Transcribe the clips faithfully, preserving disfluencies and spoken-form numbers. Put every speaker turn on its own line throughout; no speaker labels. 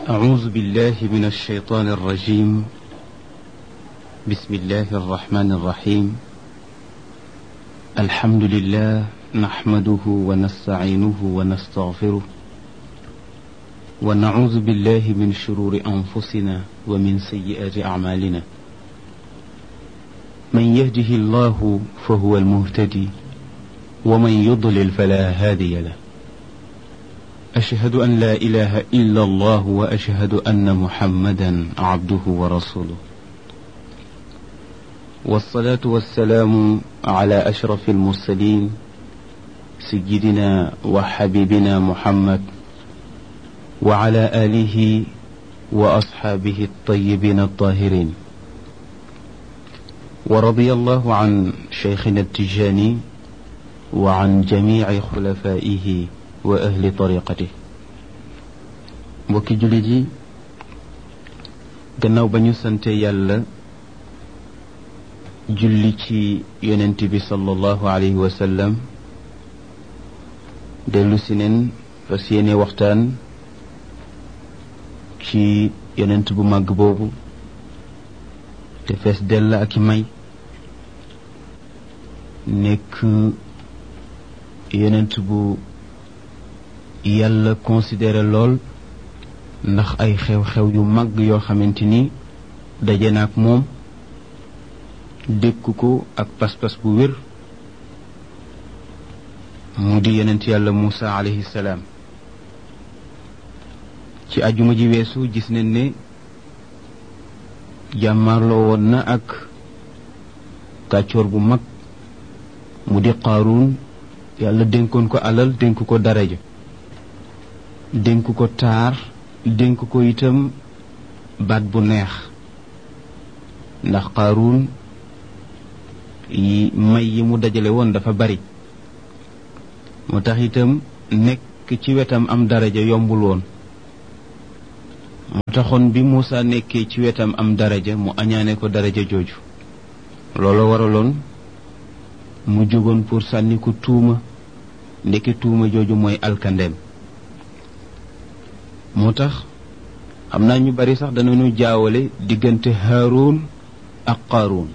أعوذ بالله من الشيطان الرجيم. بسم الله الرحمن الرحيم. الحمد لله نحمده ونستعينه ونستغفره ونعوذ بالله من شرور أنفسنا ومن سيئات أعمالنا. من يهده الله فهو المهتدي ومن يضلل فلا هادي له. أشهد أن لا إله إلا الله وأشهد أن محمدا عبده ورسوله، والصلاة والسلام على أشرف المرسلين سيدنا وحبيبنا محمد وعلى آله وأصحابه الطيبين الطاهرين. ورضي الله عن شيخنا التجاني وعن جميع خلفائه wa ahli tariqati. mbokki jullit yi, gannaaw ba ñu sante yàlla julli ci yonent bi sallallahu alayhi wa sallam, dellu si neen fas yéene waxtaan ci yonent bu màgg boobu te fees dell ak i may, nekk yonent bu yàlla considéré lool ndax ay xew-xew yu mag yoo xamante ni daje na ak moom, dékku ko ak pas-pas bu wér, mu di yonent yàlla Muusa alayhi salaam. ci ajuma ji weesu gis nañ ne jàmmarloo woon na ak kàccoor bu mag mu di Qaaruun. yàlla dénkoon ko alal, dénk ko daraja, dénk ko taar, dénk ko itam baat bu neex, ndax Qaaruun yi may yi mu dajale woon dafa bari, moo tax itam nekk ci wetam am daraja yombul woon. moo taxoon bi Muusa nekkee ci wetam am daraja mu añaane ko daraja jooju. loolu waraloon mu jógoon pour sànni ko tuuma, ndekki tuuma jooju mooy alkandeem. moo tax xam naa ñu bari sax danañu jaawale diggante Haaruun ak Qaaruun.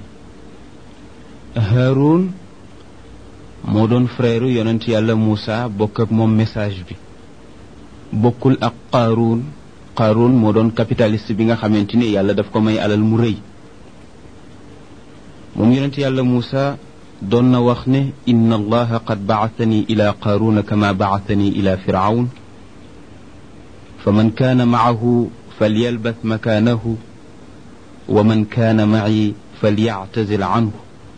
Haaruun moo doon frère yonent yàlla Muusa, bokk ak moom message bi, bokkul ak Qaaruun. Qaaruun moo doon capitaliste bi nga xamante ni yàlla daf ko may alal mu rëy. moom yonent yàlla Muusa doon na wax ne inna allaha qad ba'athani ila Qaaruuna kama ba'athani ila Fir'awn fa man kaana maahu falyalbath makaanahu wa man kaana ma'i falya'tazil anhu.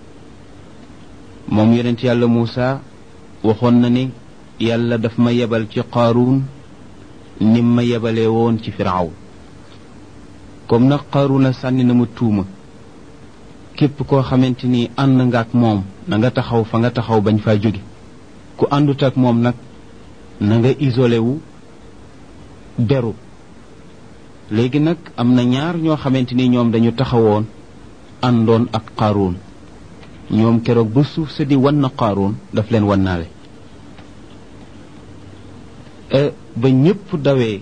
moom yonent yàlla Muusa waxoon na ne yàlla daf ma yebal ci Qaaruun nim ma yebalee woon ci Fir'awn. comme nag Qaaruuna sànni na ma tuuma, képp koo xamante ni ànd nga ak moom na nga taxaw fa nga taxaw bañ faa jóge, ku àndut ak moom nag na nga isolé wu beru. léegi nag am na ñaar ñoo xamante ni ñoom dañu taxawoon àndoon ak Qaaruun. ñoom keroog ba suuf sa di wan na Qaaruun daf leen wannaale. ba ñépp dawee,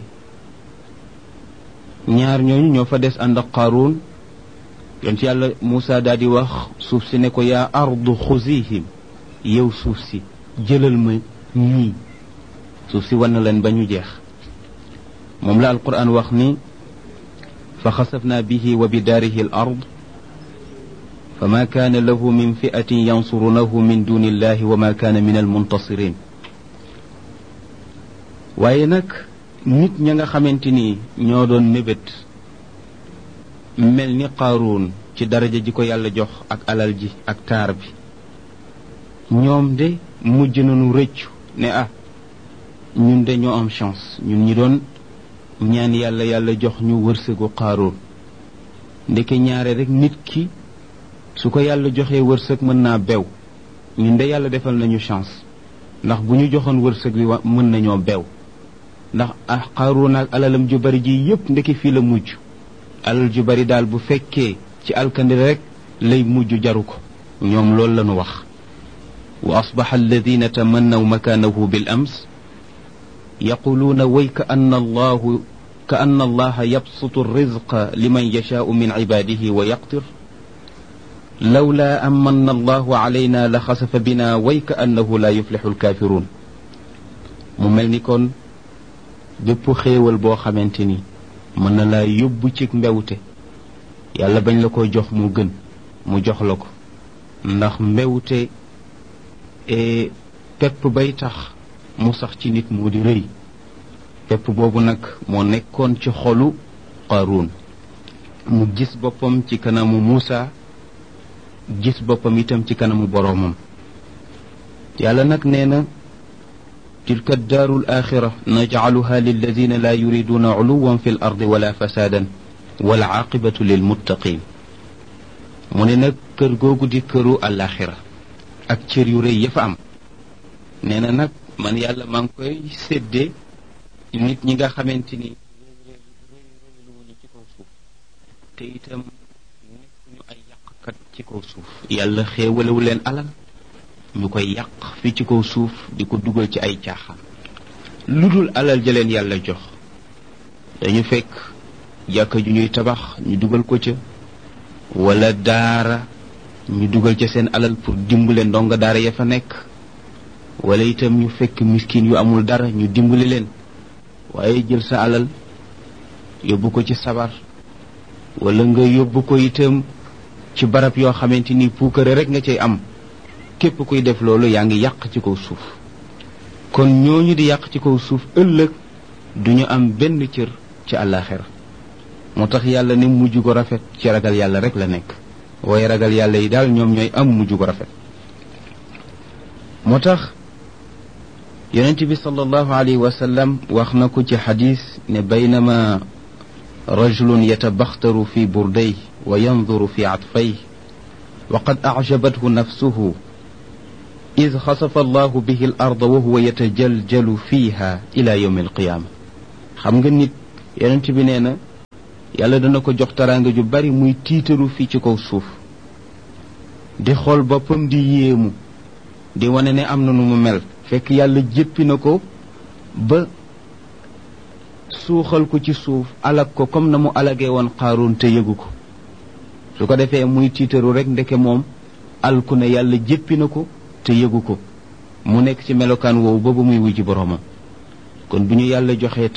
ñaar ñooñu ñoo fa des ànd ak Qaaruun. yonent yàlla Muusa daal di wax suuf si ne ko yaa ardu xuzihim, yow suuf si jëlal ma ñii. suuf si wan na leen ba ñu jeex. moom la alquran wax ni fa xasafna bihi wa bidaarihi al ard fa ma kaana lahu min fi'atin yansurunahu min duni illahi wa ma kaana min al muntasirin. waaye nag nit ña nga xamante ni ñoo doon mébét mel ni Qaaruun ci daraja ji ko yàlla jox ak alal ji ak taar bi, ñoom de mujj nañu rëccu ne ah ñun de ñoo am chance, ñun ñi doon ñaan yàlla yàlla jox ñu wërsëgu Qaaruun. ndeke ñaare rek nit ki su ko yàlla joxee wërsëg mën naa bew. ñun de yàlla defal nañu chance, ndax bu ñu joxoon wërsëg wi mën nañoo bew. ndax ah Qaaruun ak alalam ju bari ji yépp ndeke fii la mujj. alal ju bari daal bu fekkee ci alkandi rek lay mujj jaru ko. ñoom loolu lañu wax. wa asbaxa alladina tamannaw makaanahu bil ams yaquluuna wayka anna allahu ka anna allaha yabsutu rizqa liman yashaau min cibaadihi wa yaqtir lawla an manna allahu alayna la xasafa bina way ka annahu la yuflixu alkaafiruun mu mel ni kon bépp xéewal boo xamante ni mën na laa yóbbu ci mbewte yàlla bañ la ko jox mu gën mu jox la ko ndax mbewte e pepp bay tax mu sax ci nit moo di rëy pepp boobu nag moo nekkoon ci xolu Qaaruun mu gis boppam ci kanamu Muusa gis boppam itam ci kanamu boroomam yàlla nag nee na tilka daaru alaaxira najcaluha lilladina laa yuriduuna culuwan fi l ardi wala fasaadan wal caaqibatu lilmuttaqin mu ne nag kër googu di këru alaaxira ak cër yu rëy ya fa am nee na nag man yàlla maa ngi koy séddee nit ñi nga xamante ni réyréyluwuñu ci kaw suuf te itam nekkuñu ay yàqkat ci kaw suuf yàlla xéewalewu leen alal ñu koy yàq fi ci kaw suuf di ko dugal ci ay caaxaan lu dul alal ja leen yàlla jox dañu fekk jàkka ju ñuy tabax ñu dugal ko ca wala daara ñu dugal ca seen alal pour dimbale ndongo daara ya fa nekk wala itam ñu fekk miskin yu amul dara ñu dimbali leen waaye jël sa alal yóbbu ko ci sabar wala nga yóbbu ko itam ci barab yoo xamante ni puukare rek nga cay am képp kuy def loolu yaa ngi yàq ci kaw suuf kon ñooñu di yàq ci kaw suuf ëllëg duñu am benn cër ci àllaaxira moo tax yàlla ne mujj gu rafet ci ragal yàlla rek la nekk waaye ragal yàlla yi daal ñoom ñooy am mujj gu rafet moo tax yonent bi sallallahu alayhi wa sallam wax na ko ci xadis ne baynama rajulun yatabaxtaru fi burday wa yanduru fi atfay wa qad acjabathu nafsuhu id xasafa allahu bihi al arda wa huwa yatajaljalu fiha ila yawmi alqiyaama xam nga nit yonent bi nee na yàlla dana ko jox taraanga ju bari muy tiitaru fii ci kaw suuf di xool boppam di yéemu di wane ne am na nu mu mel fekk yàlla jéppi na ko ba suuxal ko ci suuf alag ko comme na mu alagee woon Qaaruun te yëgu ko su ko defee muy tiitaru rek ndeke moom alku ne yàlla jéppi na ko te yëgu ko mu nekk ci melokaan woowu ba ba muy wuy ci boroomam kon bu ñu yàlla joxee